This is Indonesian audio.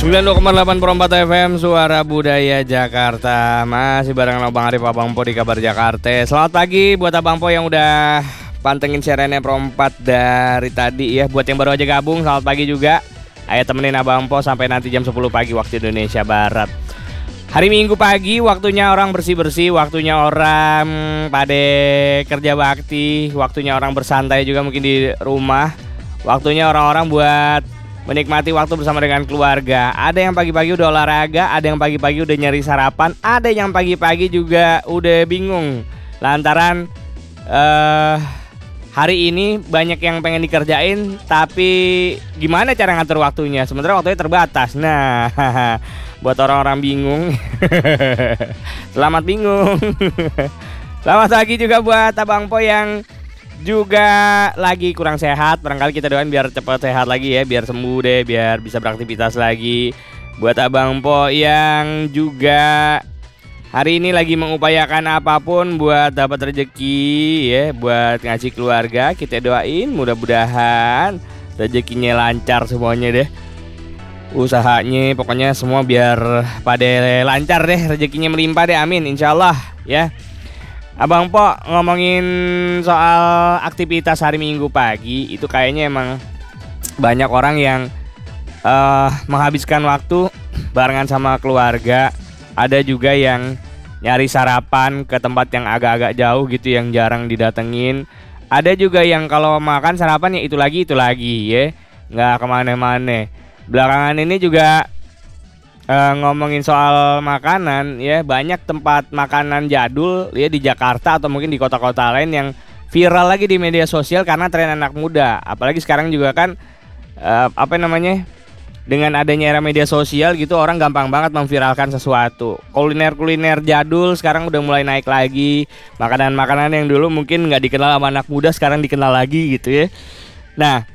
92,8 Perompat FM Suara Budaya Jakarta. Masih bareng Abang Arif, Abang Po di Kabar Jakarta. Selamat pagi buat Abang Po yang udah pantengin siarannya Perompat dari tadi ya. Buat yang baru aja gabung, selamat pagi juga. Ayo temenin Abang Po sampai nanti jam 10 pagi waktu Indonesia Barat. Hari Minggu pagi, waktunya orang bersih-bersih, waktunya orang pada kerja bakti, waktunya orang bersantai juga mungkin di rumah, waktunya orang-orang buat menikmati waktu bersama dengan keluarga. Ada yang pagi-pagi udah olahraga, ada yang pagi-pagi udah nyari sarapan, ada yang pagi-pagi juga udah bingung lantaran hari ini banyak yang pengen dikerjain, tapi gimana cara ngatur waktunya? Sementara waktunya terbatas. Nah, buat orang-orang bingung, selamat bingung. Selamat pagi juga buat Abang Po yang juga lagi kurang sehat. Barangkali kita doain biar cepat sehat lagi ya, biar sembuh deh, biar bisa beraktivitas lagi. Buat Abang Po yang juga hari ini lagi mengupayakan apapun buat dapat rezeki ya, buat ngasih keluarga, kita doain mudah-mudahan rezekinya lancar semuanya deh. Usahanya pokoknya semua biar pada lancar deh, rezekinya melimpah deh, amin insyaallah ya. Abang Po ngomongin soal aktivitas hari Minggu pagi, itu kayaknya emang banyak orang yang menghabiskan waktu barengan sama keluarga. Ada juga yang nyari sarapan ke tempat yang agak-agak jauh gitu, yang jarang didatengin. Ada juga yang kalau makan sarapan ya itu lagi ya, nggak kemana-mana. Belakangan ini juga ngomongin soal makanan ya, banyak tempat makanan jadul ya di Jakarta atau mungkin di kota-kota lain yang viral lagi di media sosial karena tren anak muda. Apalagi sekarang juga kan dengan adanya era media sosial gitu, orang gampang banget memviralkan sesuatu. Kuliner-kuliner jadul sekarang udah mulai naik lagi. Makanan-makanan yang dulu mungkin nggak dikenal sama anak muda sekarang dikenal lagi gitu ya. Nah,